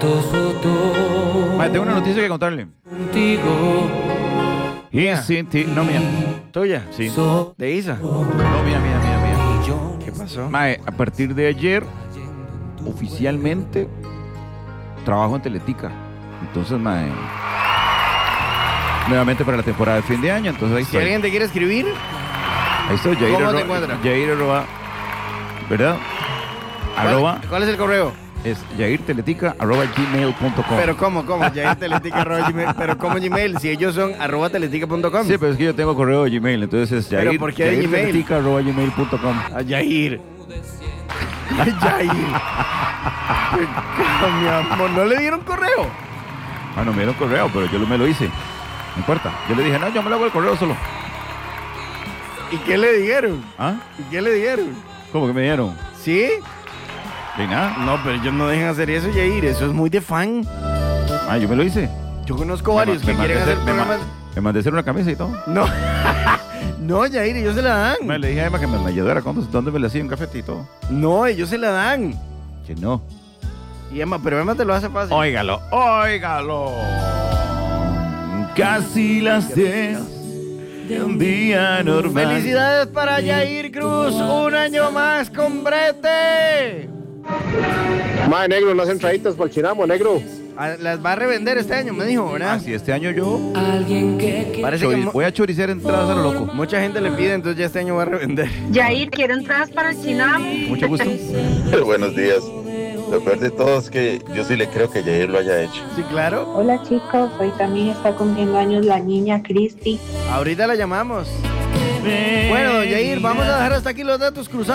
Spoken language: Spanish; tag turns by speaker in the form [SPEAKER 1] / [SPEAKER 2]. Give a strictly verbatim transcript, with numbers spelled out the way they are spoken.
[SPEAKER 1] Madre, tengo una noticia que contarle. Y sin ti, no mía.
[SPEAKER 2] ¿Tuya?
[SPEAKER 1] Sí.
[SPEAKER 2] ¿De Isa?
[SPEAKER 1] No, mía, mía, mía, mía.
[SPEAKER 2] ¿Qué pasó?
[SPEAKER 1] Mae, a partir de ayer, oficialmente, trabajo en Teletica. Entonces, mae, nuevamente para la temporada de fin de año. Entonces ahí
[SPEAKER 2] Si
[SPEAKER 1] estoy.
[SPEAKER 2] alguien te quiere escribir,
[SPEAKER 1] Ahí estoy, Yair.
[SPEAKER 2] ¿cómo te
[SPEAKER 1] arroba-
[SPEAKER 2] encuentras?
[SPEAKER 1] Yair arroba, ¿verdad?
[SPEAKER 2] ¿cuál,
[SPEAKER 1] Arroba,
[SPEAKER 2] ¿cuál es el correo?
[SPEAKER 1] es yairteletica arroba gmail punto com.
[SPEAKER 2] Pero ¿cómo? ¿Cómo? Yair Teletica arroba Gmail. Pero ¿cómo Gmail? Si ellos son arroba teletica punto com.
[SPEAKER 1] Sí, pero es que yo tengo correo de Gmail, entonces es
[SPEAKER 2] ¿Pero
[SPEAKER 1] Yair,
[SPEAKER 2] por qué de Gmail?
[SPEAKER 1] yairteletica arroba gmail punto com.
[SPEAKER 2] A Yair. A Yair. Mi amor, ¿no le dieron correo?
[SPEAKER 1] Ah, no me dieron correo, pero yo lo- me lo hice. No importa. Yo le dije, no, yo me lo hago el correo solo.
[SPEAKER 2] ¿Y qué le dijeron?
[SPEAKER 1] ¿Ah?
[SPEAKER 2] ¿Y qué le dijeron?
[SPEAKER 1] ¿Cómo que me dieron?
[SPEAKER 2] ¿Sí?
[SPEAKER 1] De nada.
[SPEAKER 2] No, pero ellos no dejan hacer eso, Yair. Eso es muy de fan.
[SPEAKER 1] Ah, yo me lo hice.
[SPEAKER 2] Yo conozco
[SPEAKER 1] Me
[SPEAKER 2] varios
[SPEAKER 1] ma-
[SPEAKER 2] que
[SPEAKER 1] me mandé
[SPEAKER 2] quieren
[SPEAKER 1] a
[SPEAKER 2] hacer
[SPEAKER 1] hacer- me ma-
[SPEAKER 2] programas.
[SPEAKER 1] Me mandé a hacer una camisa y todo.
[SPEAKER 2] No. No, Yair, ellos se la dan.
[SPEAKER 1] Me le dije a Emma que me, me ayudara con dónde me le hacía un café y todo.
[SPEAKER 2] No, ellos se la dan.
[SPEAKER 1] Que no.
[SPEAKER 2] Y Emma, pero Emma te lo hace fácil.
[SPEAKER 1] Óigalo, óigalo. Casi las diez de un día normal.
[SPEAKER 2] ¡Felicidades para Yair Cruz! ¡Un año más con Brete!
[SPEAKER 3] Mae, negro, unas entraditas para el chinamo, negro.
[SPEAKER 2] Ah, las va a revender este año, me dijo, ¿verdad?
[SPEAKER 1] Ah, si este año yo
[SPEAKER 2] Parece que
[SPEAKER 1] chori-
[SPEAKER 2] mu-
[SPEAKER 1] voy a choriciar entradas a lo loco.
[SPEAKER 2] mucha gente le pide, entonces ya este año va a revender.
[SPEAKER 4] Yair, quiero entradas para el Chinamo.
[SPEAKER 1] Mucho gusto.
[SPEAKER 5] Buenos días. Lo peor de todo es que yo sí le creo que Yair lo haya hecho.
[SPEAKER 2] Sí, claro.
[SPEAKER 6] Hola chicos, hoy también está cumpliendo años la niña Cristi.
[SPEAKER 2] Ahorita la llamamos. Bueno, Yair, vamos a dejar hasta aquí los datos cruzados.